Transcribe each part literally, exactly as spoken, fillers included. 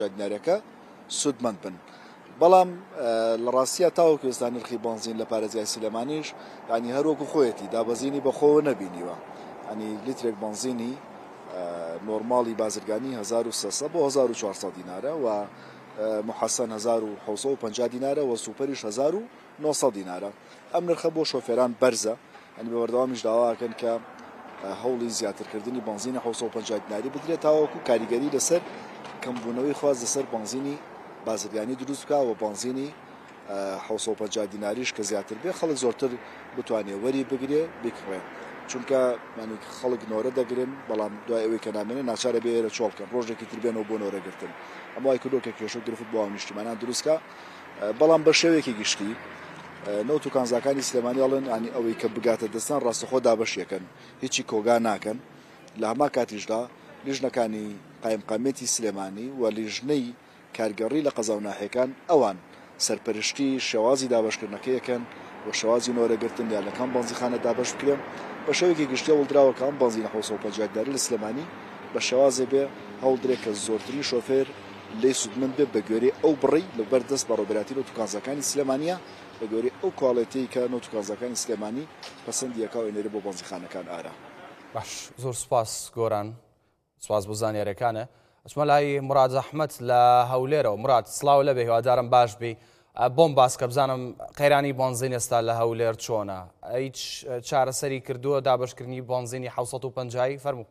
دینارەکە سودمەند بن. بەڵام لە ڕاستیە تاوەکو ئێستا نرخی بنزین لە پارێزگای سلێمانیش ینی هەروەکو خۆیەتی دابەزینی بەخۆوە نەبینیوە. ینی لیترێک بنزینی نۆرماڵی بازرگانی هەزار و سێ سەد بۆ هەزار و چوارسەد دینارە و محەسەن هەزار و حەوت سەد و پەنجا دینارە و سوپەریش هەزار و نۆ سەد دینارە. ئەم نرخە بۆ شۆفێران بەرزە، ئەنی بەوەردەوامیش داواکەن کە هەوڵی زیاترکردنی بنزینی حەوت سەد و پەنجا دیناری بدرێت تاوەکو کاریگەری لەسەر کەمبوونەوەی خواز لەسەر بنزینی بازرگانی دروست بکە و بنزینی حەوت سەد و پەنجا دیناریش کە زیاتر بێ خەڵک زۆرتر بتوانێت وەری بگرێ بکڕێ، چونکە خەڵک نۆرە دەگرن بەڵام دوای ئەوەی کە نامێنێ ناچارە بێرە چۆڵکەن ڕۆژێکی تر بێنەوە بۆ نۆرەگرتن. ئەمە وای کردۆکە کێشە گرفت بۆ نیشتیمانان دروستکە، بەڵام بە شێوەیەکی گشتی نەوت و کانزاکانی سلێمانیاڵن ئەنی ئەوەی کە بگاتە دەستان ڕاستەخۆ دابەشیەکەن، هیچی کۆگا ناکەن. لە هەما کاتیشدا لیژنەکانی قایمقامێتی سلێمانی و لیژنەی کارگەڕی لە قەزا و ناحیەکان ئەوان سەرپەرشتی شێوازی دابەشکردنەکەیەکەن و شێوازی نۆرەگرتن یا لەکەم بەنزیخانە دابەش بکرێن. بە شێوەیەکی گشتی هەوڵدراوە ئەم بەنزینە حەوت سەد و پەنجا دیناری لە سلێمانی بە شێوازێ بێ هەوڵدرێت کە زۆرترین شۆفێر لێی سودمەند بێت بە گوێرەی ئەو بڕی لەبەردەست بە ڕۆبەراتی نەوت و کانزاکانی سلێمانیە بە گوێرەی ئەو کواڵێتەی کە نەوت و کانزاکانی سلێمانی پەسەندیەکە و ئێنێرە بۆ بەنزیخانەکان ئارا. باش، زۆر سوپاس گۆران، سوپاس بۆ زانیاریەکانە. ئەچمە لای موراد زەحمەت لە هەولێرەوە. موراد سڵاو لەبێ، هیوادارم باش بی. بۆم باس کە بزانم قەیرانی بنزین ئێستا لە هەولێر چۆنە؟ هیچ چارەسەری کردووە دابەشکردنی بنزینی حەوت سەد و پەنجا فەرموو.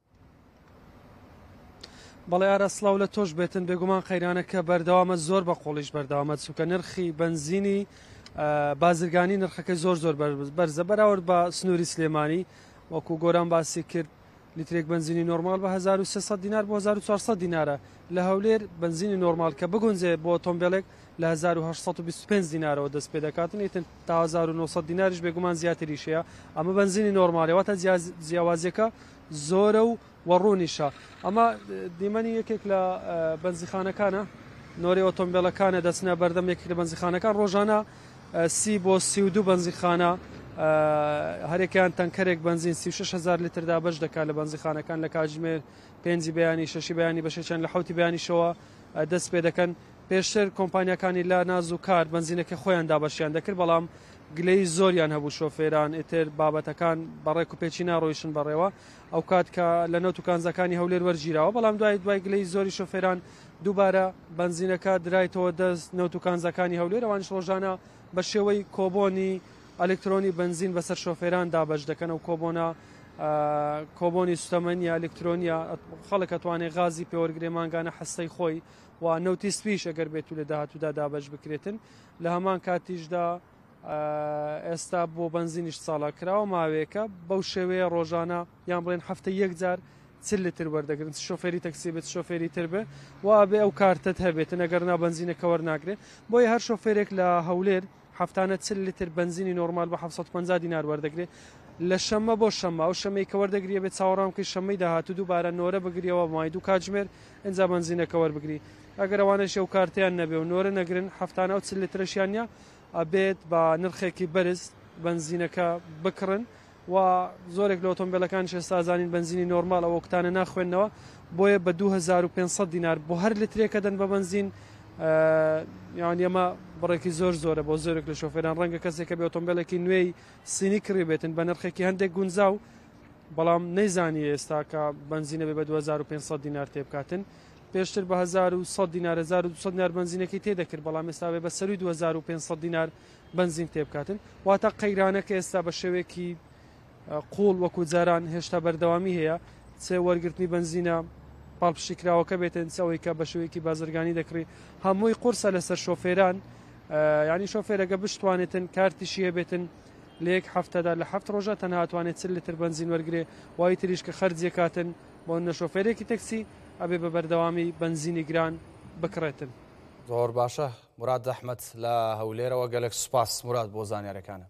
بەڵێ ئارە سڵاو لە تۆش بێتن، بێگومان قەیرانەکە بەردەوامە زۆر بە قۆڵیش بەردەوامە، چونکە نرخی بنزینی بازرگانی نرخەکەی زۆر زۆر بەرزە بەراورد بە سنووری سلێمانی. وەکو گۆران باسی کرد لیترێک بنزینی نۆرمال بە هەزار و سێ سەد دینار بۆ هەزار و چوارسەد دینارە. لە هەولێر بنزینی نۆرمال کە بگونجێ بۆ ئۆتۆمبیلێک لە هەزار و هەشت سەد و بیست و پێنج دینارەوە دەست پێ دەکاتن، ئیتر تا هەزار و نۆ سەد دیناریش بێگومان زیاتریش هەیە. ئەمە بنزینی نۆرمالێ، واتە جیاوازیەکە زۆرە و وەڕوونیشە. ئەمە دیمەنی یەکێک لە بنزیخانەکانە، نۆری ئۆتۆمبیلەکانە دەچنە بەردەم یەکێک لە بنزیخانەکان. ڕۆژانە سی بۆ سی و دوو بنزیخانە هەرێکیان تەنکەرێک بنزین سی و شەش هەزار لیتر دابەش دەکات لە بنزیخانەکان لە کاتژمێر پێنجی بەیانی شەشی بەیانی بەشێکیان لە حوتی بەیانیشەوە دەست پێ دەکەن. پێشتر کۆمپانیەکانی لا ناز و کار بنزینەکە خۆیان دابەشیان دەکرد، بەڵام گلەی زۆریان هەبوو شۆفێران ئیتر بابەتەکان بەڕێک و پێچی ناڕۆیشن بەڕێوە. ئەو کات کە لە نەوت و کانزاکانی هەولێر وەرگیراوە، بەڵام دوای دوای گلەی زۆری شۆفێران دووبارە بنزینەکە درایتەوە دەست نەوت و کانزاکانی هەولێر، ئەوانش ڕۆژانە بە شێوەی کۆبۆنی ئەلکترۆنی بنزین بەسەر شۆفێران دابەش دەکەن. و کۆبۆنە کۆبۆنی سوتەمەنی ئەلکترۆنیە خەڵک ئەتوانێت غازی پێوەرگرێ مانگانە حەستەی خۆی و نەوتی سپیش ئەگەر بێت و لە داهاتوودا دابەش بکرێتن. لە هەمان کاتیشدا ئێستا بۆ بنزینیش ساڵا کراوە ماوەیەکە بەو شێوەیە ڕۆژانە یان بڵێن هەفتە یەک جار چل لتر وەردەگرن، شۆفێری تەکسی بێت شۆفێری تر بێ و بێ ئەو کارتت هەبێتن ئەگەر نا بنزینەکە وەرناگرێت. بۆیە هەر شۆفێرێک لە هەولێر هەفتانە چل لتر بنزینی نۆرمال بە حەوت سەد و پەنجا دینار وەردەگرێت. لە شەمە بۆ شەمە ئەو شەمەی کە وەردەگریە بێت چاوەڕام کە شەمەی داهاتوو دووبارە نۆرە بگریەوە مای دوو کاتژمێر ئینجا بنزینەکە وەربگری. ئەگەر ئەوانەش ئەو کارتیان نەبێ و نۆرە نەگرن هەفتانە ئەو چل لترشیانە ئەبێت بە نرخێکی بەرز بنزینەکە بکڕن و زۆرێک لە ئۆتۆمبیلەکان ئێستا زانین بنزینی نۆرمال ئەو وەکتانە ناخوێنەوە، بۆیە بە دوو هەزار و پێنج سەد دینار بۆ هەر لترێکە دەن بە بنزین. یان ئێمە بڕێکی زۆر زۆرە بۆ زۆرێک لە شۆفێران. ڕەنگە کەسێکە بێ ئۆتۆمبیلێکی نوێی سینی کڕی بێتن بە نرخێکی هەندێک گونجا و بەڵام نەیزانی ئێستا کە بنزینە بێ بە دوو هەزار و پێنج سەد دینار تێبکاتن. پێشتر بە هەزار و سەد دینار هەزار و دوو سەد دینار بنزینەکەی تێدەکرد، بەڵام ئێستا بێ بە سەروی دوو هەزار و پێنج سەد دینار بنزین تێبکاتن. واتە قەیرانەکە ئێستا بە شێوەیەکی قوڵ وەکو جاران هێشتا بەردەوامی هەیە. چێ وەرگرتنی بنزینە پاڵپشتی کراوەکە بێتن چەوەی کە بە شێوەیەکی بازرگانی دەکڕی هەمووی قورسە لەسەر شۆفێران. ینی شۆفێرەگە بشتوانێتن کارتیشیە بێتن لە یەک هەفتەدا لە هەفت ڕۆژە تەنها ئەتوانێت چل لتر بنزین وەرگێ، وای تریش کە خەرجیە کاتن بۆ نە شۆفێرێکی تەکسی ئەبێ بە بەردەوامی بنزینی گران بکڕێتن. زۆر باشە. موراد زەحمەت لە هەولێرەوە گەلێک سوپاس موراد بۆ زانیاریەکانە.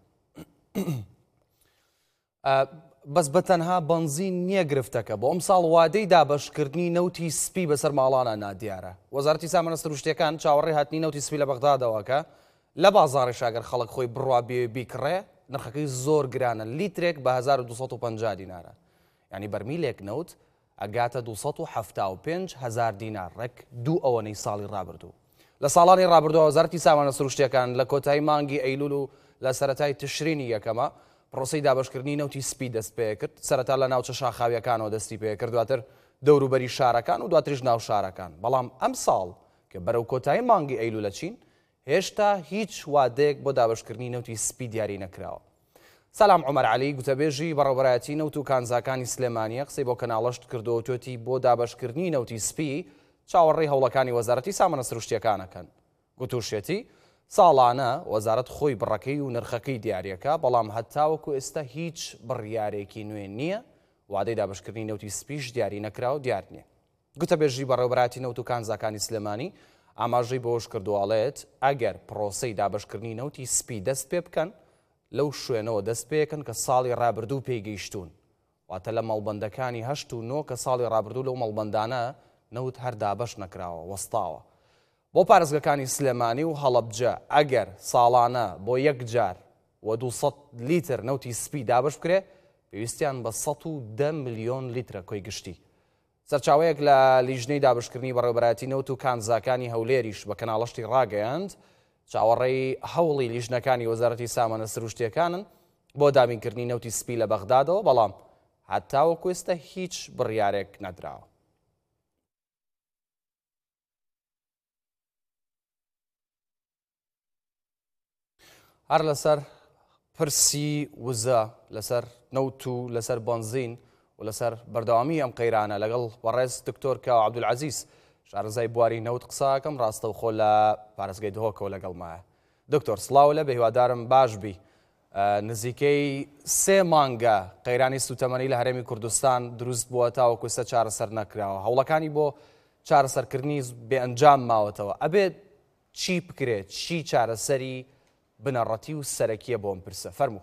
بەس بەتەنها بنزین نییە گرفتەکە، بۆ ئەم ساڵ وادەی دابەشکردنی نەوتی سپی بەسەر ماڵانە نادیارە. وەزارەتی سامانە سروشتیەکان چاوەڕێی هاتنی نەوتی سپی لە بەغدادەوەکە لە بازاڕیش ئەگەر خەڵک خۆی بڕوا بێ بیکڕێ نرخەکەی زۆر گرانە، لیترێک بە هەزار و دوو سەد و پەنجا دینارە. ینی بەرمیلێک نەوت ئەگاتە دووسەد و هەفتاد و پێنج هەزار دینار ڕێک دوو ئەوەنەی ساڵی ڕابردوو. لە ساڵانی ڕابردووە وەزارەتی سامانە سروشتیەکان لە کۆتایی مانگی ئەیلول و لە سەرەتای تشرینی یەکەمە پرۆسەی دابەشکردنی نەوتی سپی دەست پێ کرد. سەرەتا لە ناوچە شاخاویەکانەوە دەستی پێ کرد، دواتر دەوروبەری شارەکان و دواتریش ناو شارەکان. بەڵام ئەم ساڵ کە بەرەو کۆتایی مانگی ئەیلولە چین، هێشتا هیچ وادەیەک بۆ دابەشکردنی نەوتی سپی دیاری نەکراوە. سەلام عومەر عەلی گوتەبێژی بەڕێوەبەرایەتی نەوت و کانزاکانی سلێمانیە قسەی بۆ کەناڵەشت کردەوە توێتی بۆ دابەشکردنی نەوتی سپی چاوەڕێی هەوڵەکانی وەزارەتی سامانە سروشتیەکانەکەن. گوتوشێتی ساڵانە وەزارەت خۆی بڕەکەی و نرخەکەی دیارەکە، بەڵام هەتاوەکو ئێستا هیچ بڕیارێکی نوێ نییە وادەی دابەشکردنی نەوتی سپیش دیاری نەکراوە دیار نییە. گوتەبێژی بەڕێوەبەرایەتی نەوت و کانزاکانی سلێمانی ئاماژەی بۆش کردوواڵێت ئەگەر پرۆسەی دابەشکردنی نەوتی سپی دەست پێ بکەن لەو شوێنەوە دەست پێکەن کە ساڵی ڕابردوو پێیگەیشتون، واتە لە مەڵبەندەکانی هەشت و نۆ کە ساڵی ڕابردوو لەو مەڵبەندانە نەوت هەر دابەش نەکراوە وەستاوە. بۆ پارێزگەکانی سلێمانی و هەڵەبجە ئەگەر ساڵانە بۆ یەک جار و دووسەد لیتر نەوتی سپی دابش بکرێ پێویستیان بە سەد و دە ملیۆن لیترە کۆی گشتی. سەرچاوەیەک لە لیژنەی دابشکردنی بەڕێوەبەرایەتی نەوت و کانزاکانی هەولێریش بە کەناڵەشتی ڕاگەیاند چاوەڕێی هەوڵی لیژنەکانی وەزارەتی سامانە سروشتیەکانن بۆ دابینکردنی نەوتی سپی لە بەغدادەوە، بەڵام هەتاوەکو ئێستا هیچ بڕیارێک نەدراوە. هەر لەسەر پرسی وزە لەسەر نەوت و لەسەر بنزین و لەسەر بەردەوامی ئەم قەیرانە لەگەڵ بەڕێز دکتۆر کاو عەبدولعەزیز شارەزای بواری نەوت قساکەم ڕاستە و خۆ لە پارێزگای دهۆکەوە لەگەڵمایە. دکتۆر سڵاو لە بە هیوادارم باش بی. نزیکەی سێ مانگە قەیرانی سوتەمەنی لە هەرێمی کوردستان دروست بووە تاوەکو ئێستا چارەسەر نەکراوە، هەوڵەکانی بۆ چارەسەرکردنی بێئەنجام ماوەتەوە. ئەبێت چی بکرێت، چی چارەسەری بنەڕەتی و سەرەکیە بۆم پرسە فەرموو.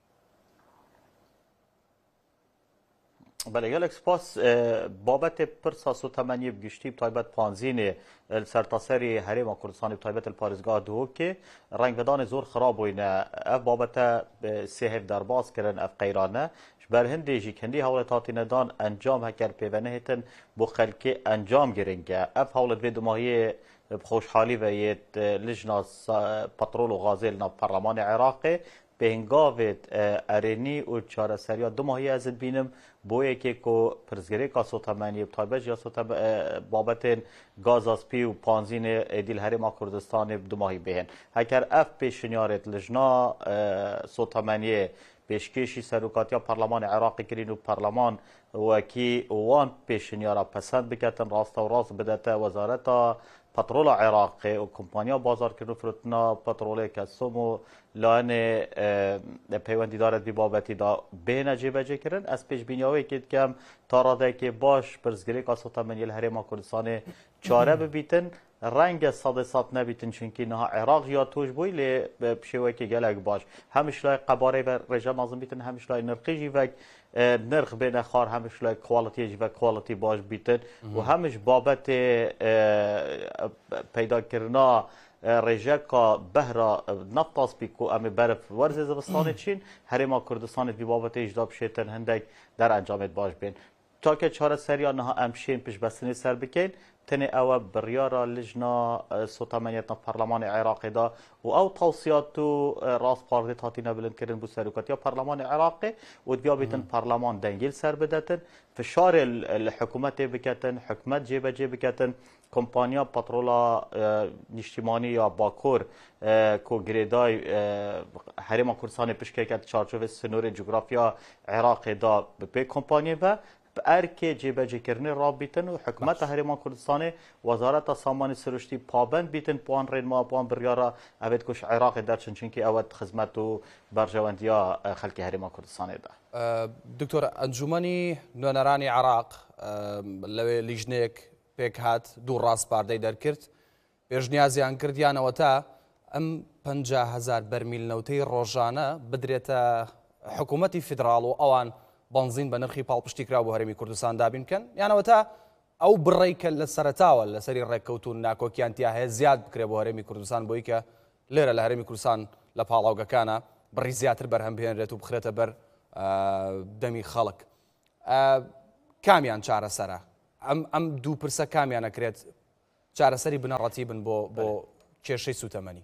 بله gelek spas babetê pirsa sotemeniyê bi giştî bi taybet panzînê li sertaserê Herêma Kurdistanê bi taybet li parêzgeha Duhokê rengvedanê zor xirab bûyne. Ev babete sê hev derbas kirin ev qeyrane ji ber hindê jî hindî hewlet hatîne dan encam heker pêve nehêtin bo xelkê encam giring e. Ev hewlet vê dimahiyê bi xoşhalî ve yê lijna petrol û gazê li nav Parlemanê Iraqê pêngavê erênî û çareseriya du mahiyê ez dibînim بۆ یەکێک و پرزگەرێکا سۆتەمەنی تایبەت یا بابەتên gaza spî û panzînê êdî li Herêma Kurdistanê bi du mahî bêhên. Heker ev pêşniyarê lijna sotemeniyê pêşkêşî serokatiya Parlemanê Iraqê kirîn û Parleman wekî wan pêşniyara pesend biketin rasta û rast bidete Wezareta Petrola Iraqê û Kompanya Bazarkirin û Firotina Petrolê Kessom û lanê peywendîdaret vî babetî da bêhne cêvecêkirin. Ez pêşbîniyawekê dikem ta radekê baş pirzgirêka sotemeniyê li Herêma Kurdistanê çare bibîtin. Renge sedê sed nebîtin çunkî niha Iraq ya tûj bûyî lê bi şêwekê gelek baş. Hem işlayê qebarê ve rêje mezin bîtin, hem işlayê nirxî jî vek nirx bêne xar, hem işlayê qualitiyê jî vek quality baş bîtin û hem ji babetê peydakirina rêjeka behra nefta spî ku em ê berf werzê zivistanê çîn Herêma Kurdistanê vî babetê jî da bişêtin hindek derencamê baş bên. Take çareseriya niha em şên piştbestinê ser bikên tenê ew e biryara lijna sotemeniyetna Parlemanê Iraqê da û ew tewsiyat û rastpardê hatîne bilindkirin bû seroketiya Parlemanê Iraqê û diya bêtin Parleman dengêl ser bidetin, fişarê li hikûmetê biketin, hikûmet cêbecê biketin, kompanya petrola niştimanî ya Bakur ku girêdayî Herêma Kurdistanê piştkeket çarçovê sînorê coğrafya Iraqê da bi pê kompanyê ve erkê cêbecêkirinê rabîtin û hikûmeta Herêma Kurdistanê Wezareta Samanê Siruştî pabend bîtin puan rênma puan biryara evêt ku ji Iraqê derçin çunkî ew xizmet û berjewendiya xelkê Herêma Kurdistanê de. دکتۆر ئەنجومەنی نوێنەرانی عێراق لەوێ لیژنەیەک پێک هات دوو ڕاستپاردەی دەرکرد پێشنیازیان کردیانەوە تا ئەم پەنجا هەزار بەرمیل نەوتەی ڕۆژانە بدرێتە حکوومەتی فیدراڵ و ئەوان بنزین بە نرخی پاڵپشتیکرا بۆ هەرێمی کوردستان دابین بکەن یانەوە تا ئەو بڕێکە لە سەرەتاوە لەسەری ڕێککەوتون ناکۆکیانتیا هەیە زیاد بکرێ بۆ هەرێمی کوردستان بۆی کە لێرە لە هەرێمی کوردستان لە پاڵاوگەکانە بڕی زیاتر بەرهەم بهێنرێت و بخرێتە بەر دەمی خەڵک. کامیان چارەسەرە ئەم ئەم دوو پرسە کامیان ئەکرێت چارەسەری بنەڕەتی بن بۆ بۆ کێشەی سوتەمەنی؟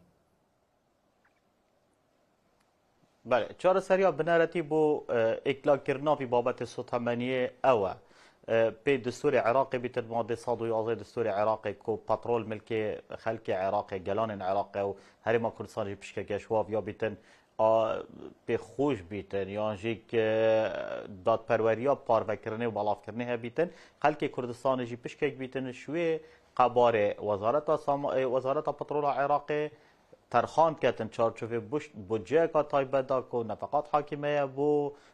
بله چارەسەریە بنەرەتی بۆ ئیکلاکردناوی بابەتی سوتەمەنیە ئەوە پێی دستوری عێراقی بیتن مادە سەد و یازدە دستوری عێراقی کو پەترۆل ملکی خەلکی عێراقی گەلانên عێراقی و هەرێما کوردستانی پشکەکەشواف یا بیتن پێخۆش بیتن یان ژێک دادپەروەرییا پارڤەکردنê û بەڵاوکردنê هەبیتن خەلکی کوردستانی jî pişkek بیتن şwê qebarê wezareta wezareta petrola Iraqê terxand ketin çarçovê budceyeka taybet da ku nefeqat hakîmeye bû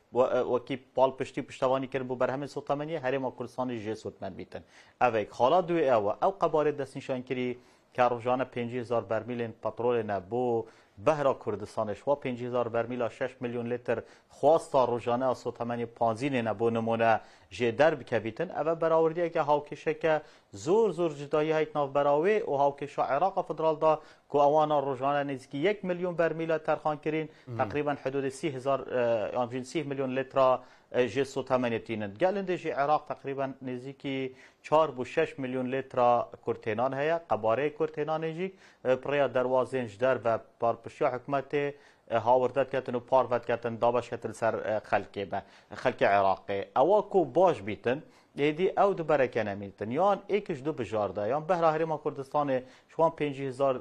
wekî palpiştî piştevanî kirin bû berhemên sotemeniyê herêma Kurdistanê jê sotmen bîtin. Ev ê xala duê ew e ew qebarê destnîşankirî ka rojane pêncî hezar bermîlên petrolê ne bû behra Kurdistanê şwa pêncî hezar bermîla şeş milyon litr xwasta rojane a sotemeniyê panzînê ne bû nimûne jê derbikevîtin ev e berawerdiyeke hawkêşeke zor zor cidayî heyt navbera wê û hawkêşa Iraqa Federal da ku ewana rojane nêzîkî yek milyon bermîla terxan kirîn teqrîben hidûdê sî hezar yan jîn sî milyon litra jê sotemenê tînin. Gelindê jî Iraq teqrîben nêzîkî çar bû şeş milyon litra kurtênan heye qebareyê kurtênanê jî pirêya derwazên ji derve parpişiya hikûmetê hawirdet ketin û parvet ketin dabeş ketin ser xelkê me xelkê Iraqê ewa ku baş bîtin êdî ew di bereke nemîtin yan êkiş du bijarde yan behra herêma Kurdistanê şwan pêncî hezar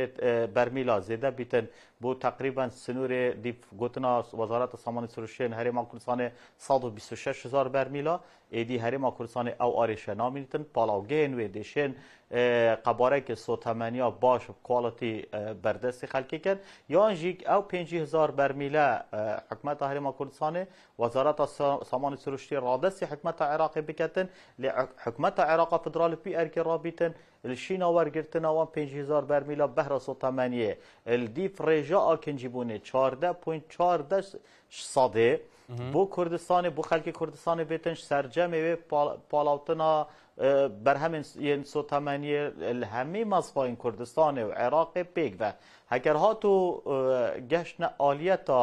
bermîla zêde bîtin bû teqrîben sinûrê dîv gotina Wezareta Samanî Sirûşên herêma Kurdistanê sed û bîst û şeş hezar bermîla êdî herêma Kurdistanê ew arêşe namîtin palavgehên wê dêşên qebarekê sotemeniya baş quality berdestê xelkê ket yan jî ew pêncî hezar bermîle hikûmeta herêma Kurdistanê Wezareta Samanî Sirûştî radestê hikûmeta Iraqê biketin lê hikûmeta Iraqa Federalî pî erkê rabîtin li şîna wergirtina wan pêncî hezar bermîla behra sotemeniyê li dîv rêja a kincîbûnê çardeh point çardeh sedê بۆ کوردستانی بۆ خەلکی کوردستانی بێتن سەرجەمێ وێ پاڵاوتنا بەرهەمێن سۆتەمەنیە هەمێ مەزخۆین کوردستانی و عێراقی پێک بە هەگەر هاتو گەشتە ئالیەتا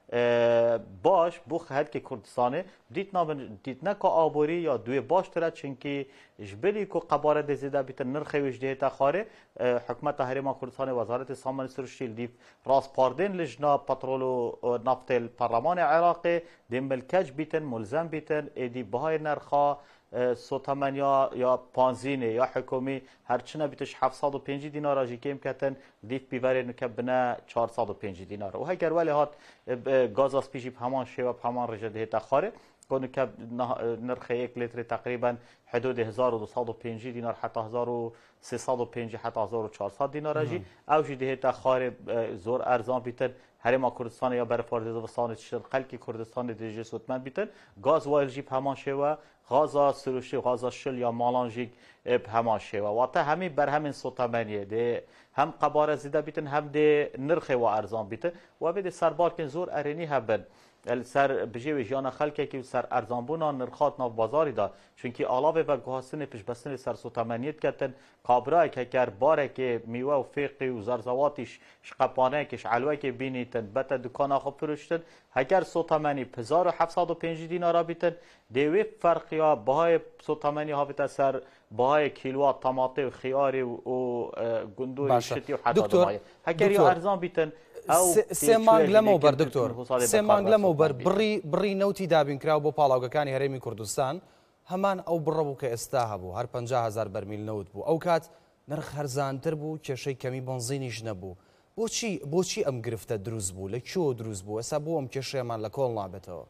باش بۆ خەلکی کوردستانی دیتنەکە ئابووری یا دوێ باشترە چونکی ji berî ku qebare de zêde bîtin nirxê wê ji dihêta xwarê hikûmeta herêma Kurdistanê Wezaretê Samanî Sirûştî li dîv rastpardên li jina petrol û naftê li Parlemanê Iraqê dê milkeç bîtin mulzem bîtin êdî bihayê nerxa sotemeniya ya panzînê ya hikûmî herçine bîtin ji heft sed û pêncî dînara jî kêm ketin dîv pîverê nike bine çar sed û pêncî dînar û heger welê hat gaza spî jî bi heman şêwe bi heman rêje dihêta xwarê که نرخ یک لیتر تقریبا حدود هزار و دویست و پنجاه دینار حتی هزار و سیصد و پنجاه حتی هزار و چهارصد دینار جی او جی دهتا خار زور ارزان بیتن هرما کردستان یا برفارد دبستان شرقل کی کردستان دیجی سوتمن بیتن گاز وایل جی همان شوا غازا سروشی غازا شل یا مالانجی همان شوا و تا همین بر همین سوتمنیه ده هم قباره زیده بیتن هم ده نرخ و ارزان بیتن و بده سربار کن زور ارینی هبن سر بجیوی جانا خلکی که سر ارزانبونا نرخات ناف بازاری دا چونکی علاوه و گوهستن پیش بستن سر سوتمنیت کتن کابرای که کر باره که میوه و فیقی و زرزواتیش شقپانه کش علوه که بینیتن بتا دکان آخو پروشتن هکر سوتمنی هزار و هفتصد و پنجاه دینارا بیتن دیوی فرقی ها بهای سوتمنی ها بیتن سر بهای کیلوات طماطه و خیاری و گندوی شتی و حتی دمایه هکر یا ارزان بیتن سێ مانگ لەمەوبەر دکتۆر سێ مانگ لەمەوبەر بڕی بڕی نەوتی دابینکراو بۆ پاڵاوگەکانی هەرێمی کوردستان هەمان ئەو بڕە بوو کە ئێستا هەبوو هەر پەنجا هەزار بەرمیل نەوت بوو ئەو کات نرخ هەرزانتر بوو کێشەی کەمی بنزینیش نەبوو بۆچی بۆچی ئەم گرفتە دروست بوو لە کێوە دروست بوو ئێستا بۆ ئەم کێشەیەمان لە کۆڵ نابێتەوە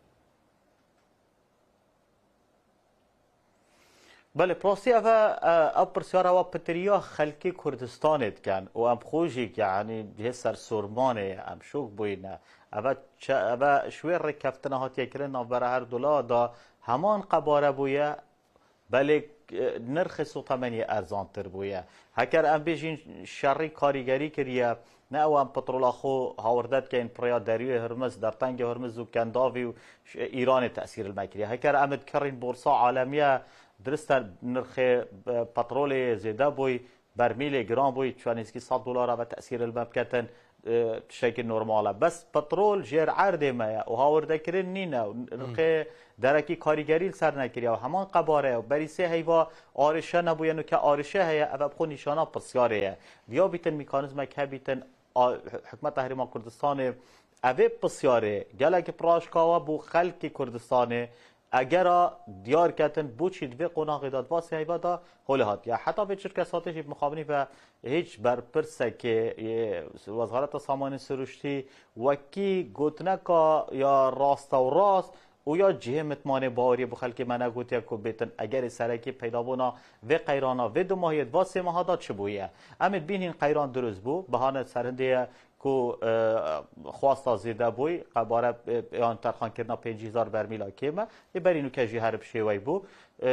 بله پراستی اوه اب پرسیار اوه پتریا خلکی کردستانت کن و ام خوشی که یعنی جه سر سرمانه ام شوک بوینه اوه اوه شوی رکفتنه هاتیه کرن نوبره هر دولا دا همان قباره بویه بله نرخ سوتمنی ارزان تر بویه هکر ام بیشین شری کاریگری کریه نه او ام پترول خو هاوردت که این پریا دریوی هرمز در تنگ هرمز و کنداوی و ایران تأثیر المکریه هکر امد کرین بورصا عالمیه درست نرخ پترول زیده بوی برمیل گران بوی چونیسکی صد دلار و تأثیر الممکن شكل نورماله بس پترول جر عرض ما و هاورده کرن نینه و نرخ درکی کاریگری سر نکریه و همان قباره و بریسه هیوا آرشه نبوینو که آرشه هیا او بخو نشانه پسیاره ویا بیتن میکانیزم که بیتن حکومت تحریم کردستان اوه پسیاره گلک پراشکاوا بو خلق کردستان اگر دیار کتن بوچی دوی قناقی داد واسه هیوا دا هوله هات یا حتی به چرکساتش مخابنی و هیچ برپرسه که وزارت سامان سروشتی وکی گوتنکا یا راست و راست او یا جه متمانه باوری بخل که من گوتیا کو بیتن اگر سرکی پیدا بونا و قیرانا و دو ماهیت واسه ماه داد چه بویه امید بین این قیران درست بو بهانه سرنده کو خواستا زیده بوی قباره آن ترخان کردن پنج هزار برمیل کیمه برینو که جی هرب شوی بو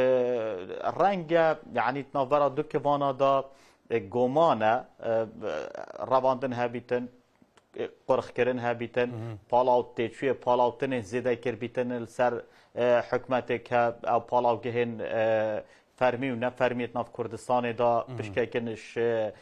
رنگ یعنی تناورا دو که وانا دا گمانه رواندن هبیتن قرخ کردن هبیتن پالاو تیچوی پالاو تنه زیده کر بیتن سر حکمت که او پالاو گهن فرمی و نفرمیت ناف کردستان دا بشکه کنش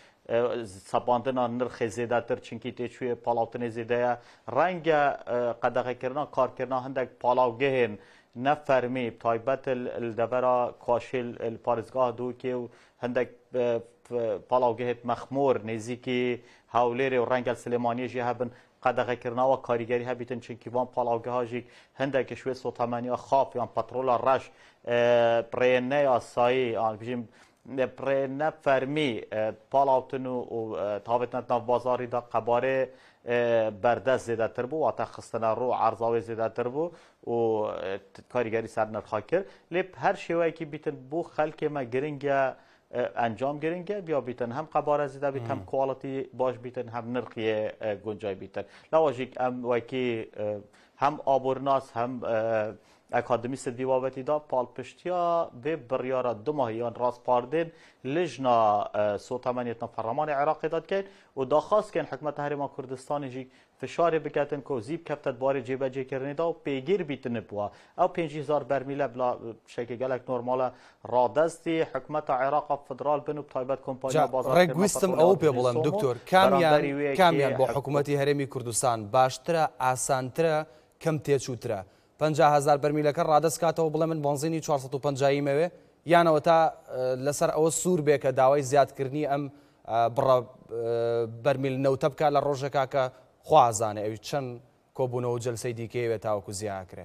سباندنا نرخ زیده تر چنکی تیچوی پالاوتن زیده رنگ قدقه کرنا کار کرنا هندک پالاوگهن نفرمی تایبت الدورا کاشل الپارزگاه دو که هندک پالاوگهت مخمور نزیکی هاولیر و رنگ السلیمانی جی هبن قدقه کرنا و کاریگری هبیتن چنکی وان پالاوگه ها جی هندک شوی سوتامنیا خاف یا پترولا رش پرینه یا سایی بجیم پر نفرمی پالاوتن و تابت ناف بازاری دا قباره بردست زیده تر بو و تخستن رو عرضاوی زیده تر بو و کاریگری سر نرخا کر لیب هر شیوهی که بیتن بو خلک ما گرنگه انجام گرنگه بیا بیتن هم قباره زیده بیتن هم کوالیتی باش بیتن هم نرخی گنجای بیتن لواجیک ام وکی هم آبورناس هم اکادمیست دیوابتی دا پالپشتیا به بریارا دو ماهیان راست پاردین لجنا سوتامنیت نفرمان عراق داد کن و دا خواست کن حکمت تحریم کردستان جی فشار بکتن که زیب کفتت بار جیبه جی کرنی دا و پیگیر بیتن بوا او پنج هزار برمیله بلا شکل گلک نورماله را دستی حکمت عراق فدرال بنو بطایبت کمپانیا بازار رگویستم او پی بولم دکتور کامیان کامیان با حکومتی هرمی کردستان باشتره آسانتره کم تیچوتره پنجاه هزار برمیلەکە ڕادەستکاتەوە بڵێ من بنزینی چوارسەد و پەنجا مەوێ یانەوە تا لەسەر ئەوە سوور بێ کە داوای زیادکردنی ئەم بڕە بەرمیل نەوتە بکات لە ڕۆژێکا کە خوازانێ ئەوی چەند کۆبوونەوە و جەلسەی دیکەیەوێت تاوەکو زیاکرێ.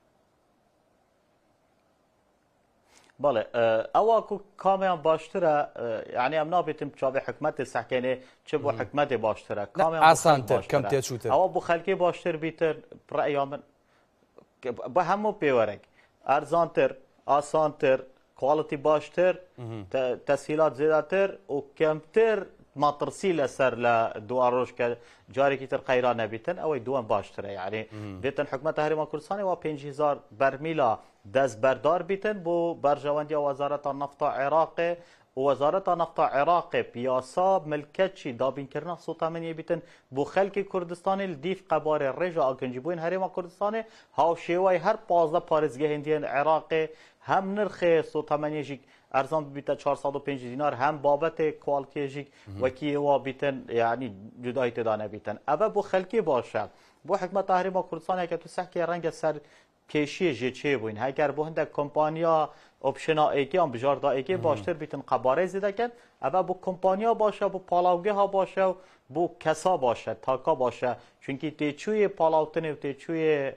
بله اوا کو کامیان باشتره یعنی ام نابیتم چاوی حکمت سحکینه چه بو حکمت باشتره کامیان آسانتر کم تیچوتر اوا بو خلکی باشتر بیتر رأیامن با همو پیورک ارزانتر آسانتر کوالیتی باشتر تسهیلات زیادتر و کمتر مطرسیل سر لدو روش که جاری کی تر قیران نبیتن او دوام باشتره یعنی بیتن حکومت تحریم کردستان و پنج هزار برمیلا دست بردار بیتن بو برجواندی وزارت نفت عراق وزارت نفت عراق پیاسا ملکت چی دابین کرنا سوتامنی بیتن بو خلک کردستان الدیف قبار رجا آکنجی بوین حریم کردستان ها شیوای هر پازده پارزگه هندیان عراق هم نرخ سوتامنی جیک ارزان بیتن چهارصد و پنج دینار هم بابت کوالیتی جیک وکی و بیتن یعنی جدای تدانه بیتن اما بو خلکی باشه بو حکمت تحریم کردستان که تو سحکی رنگ سر پیشی جی چه بوین اگر بو هنده کمپانیا اپشنا ایکی هم بجاردا ایکی باشتر بیتن قباره زیده کن اما بو کمپانیا باشه بو پالاوگه ها باشه بو کسا باشه تاکا باشه چونکی تیچوی پالاوتن و تیچوی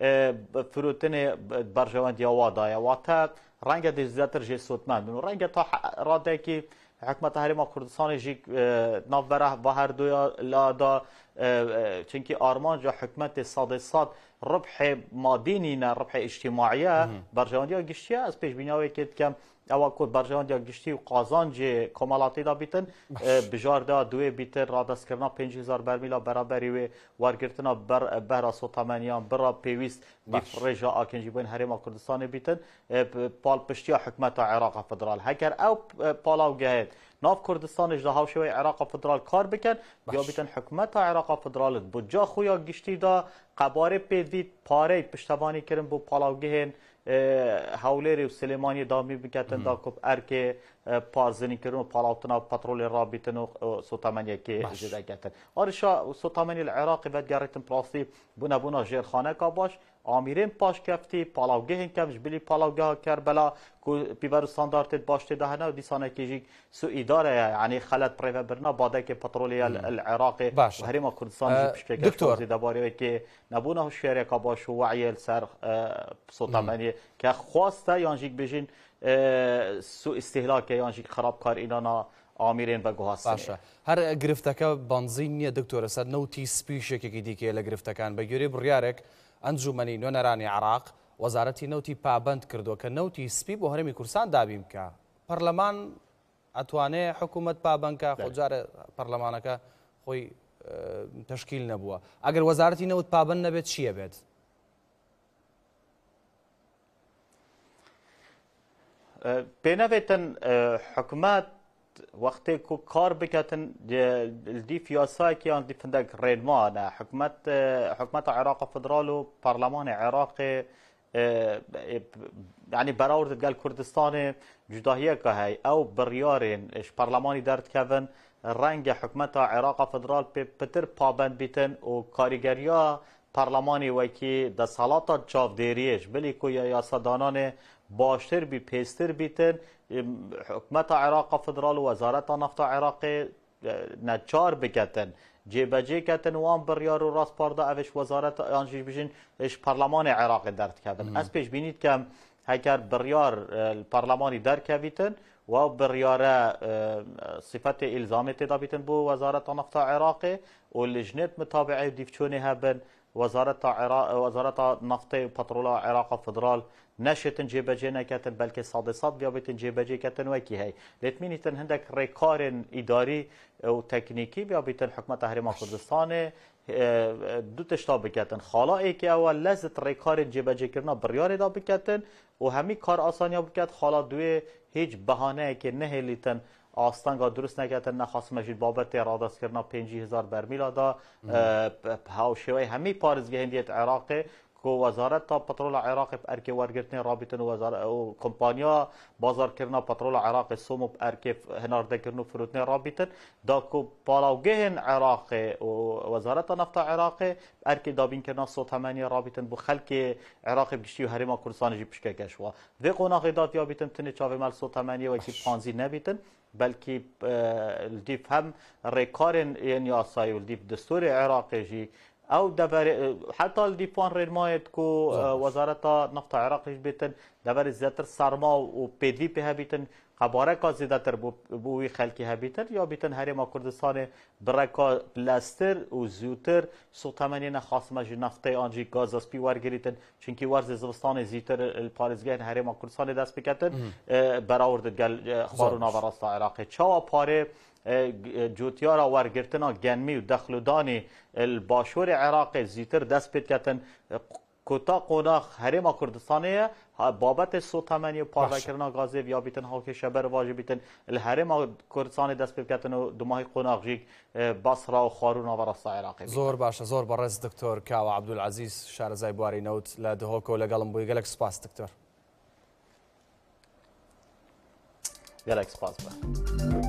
فروتن برجواند یا وادای و تا رنگ دیزدتر جی سوتمن و رنگ تا راده که حکمت تحریم کردستان جی نوبره و هر دویا لادا چونکی آرمان جا حکمت صاد صاد ربح مادینی نه ربح اجتماعیه برجواندی گشتیه از پیش بینیایی که کم اول کود برجواندی گشتی و قازانج کمالاتی دا بیتن بجار دا دوی بیتن را دست کردن پنج هزار برمیلا برابری و وارگرتنا بر بهرا سوتامنیان برا پیویست دیف رجا آکنجی بین حریم کردستان بیتن پال پشتیا حکمت عراق فدرال هکر او پالاو گهید ناف کردستان اجده شوی عراق فدرال کار بکن یا بیتن حکمت عراق فدرال بجا خویا گشتی دا قباره پیدید پاره پشتوانی کرن بو پالاوگهن هولێری و سلێمانی دامی بکەتن دا کوب ئەرکێ پارزنیکردن و پاڵاوتنا پەترۆلی ڕابیتن و سوتامەنیەکێ ژێ دەکەتن ئاریشا سوتامەنی العێراقی بەدگەڕێتن پڕاستی بوونەبوونا ژێرخانەکە باش ئامیرên پاشکەفتی پاڵاوگەهên کەم ji bilî palawgeha Kerbela ku pîver û standardê baş tê de hene û dîsanekê jî suîdar ye yanî xelet prêvebirina badekê petrolê el Iraqê herêma Kurdistan jî pişteke debarê wekê nebûna hişyareka baş û weyê li ser sotemeniyê ke xwast e yan jî bêjin su îstîhlakê yan jî xerabkarînana ئامرێن بە باشە هەر گرفتەکە بنزین نییە دکتۆرە سەر نەوتی سپیشێکێکی دیکە لە گرفتەکان بە گوێرەی بڕیارێک ئەنجومەنی نوێنەرانی عراق وەزارەتی نەوتی پابند کردو کە نەوتی سپی بۆ هەرێمی کوردستان دابین بکە پەرلەمان ئەتوانێت حکوومەت پابندکە خۆجارە پەرلەمانەکە خۆی تشکیل نەبووە ئەگەر وەزارەتی نەوت پابند نەبێت چییە بێت؟ پێنەبێتن حکوومەت وقتی کو کار بکتن دی فیاسایی آن دی فندق ریدمان حکومت حکومت عراق فدرال و پارلمان عراق یعنی برآورد گل کردستان جداهیه که هی او بریارین اش پارلمانی درد کردن رنگ حکومت عراق فدرال پتر پابند بیتن و کاریگریا پارلمانی وکی دستالات چاودیریش بلی کو یا یاسادانان باشتر بی پیستر بیتن حکومت عراق فدرال و وزارت نفت عراق نچار بکتن جیبجی کتن وان بریار و راست پارده اوش وزارت آنجی بشین اش پارلمان عراق درد کردن از پیش بینید که هکر بریار پارلمانی در کبیتن و بریار صفت الزامت دا بیتن بو وزارت نفت عراق و لجنت متابعه دیفچونی هبن وزارت عراق وزارت نفت و پترول عراق فدرال نشتن جیبجی نکتن بلکه صد صد بیابتن جیبجی کتن وکی هی لتمینیتن هندک ریکارن اداری و تکنیکی بیابتن حکومت هرما کردستان دو تشتا بکتن خالا ای که اول لذت ریکارن جیبجی کرنا بریار دا بکتن و همی کار آسانیا بکت خالا دوی هیچ بهانه که نه لیتن آستانگا درست نکردن نخواست مجید بابت رادست کردن پنجی هزار برمیل دا هاوشوی همی پارزگه هندیت عراق که وزارت تا پترول عراق ارکه ورگرتن رابطن و وزارت و کمپانیا بازار کردن پترول عراق سوم ارکه هنارده کردن فروتن رابطن دا که بالاوگه عراق و وزارت نفت عراق ارکه دابین کردن صوت همانی رابطن بو خلق عراق بگشتی و هرما کردستان جی پشکه کشوا و قناقی داد یا بیتن تنه چاوه مال صوت همانی و کی پانزی نبیتن بلکه الدیف هم ریکارن یعنی آسایی و الدیف دستور عراق جی او دبر حتی الدیفان رمایت کو وزارت نفت عراق بیتن دبر زیاتر سرما و پیدی به بیتن قباره کا زیاتر بوی خلکی هبیتن یا بیتن هرما کردستان برکا پلاستر و زیوتر سوتمنی نخواست مج نفت آنجی گاز اسپی ورگریتن چونکی ورز زمستان زیاتر پارزگاه هرما کردستان دست بکتن برآورد گل خارونا و راست عراق چا پاره جوتیارا ورگرتنا گنمی و دخلودانی الباشور عراق زیتر دست پیت کتن کتا قناخ هرما کردستانیه بابت سوتمنی و پارده کردن غازی یا بیتن هاوک شبر واجه بیتن الهرما کردستان دست پیت کتن و دماهی قناخ جیک بصره و خارونا و راست عراقی زور باشه زور برز دکتور کاو عبدالعزیز شارزای بواری نوت لدهوک و لقلم بوی گلک سپاس دکتور گلک سپاس با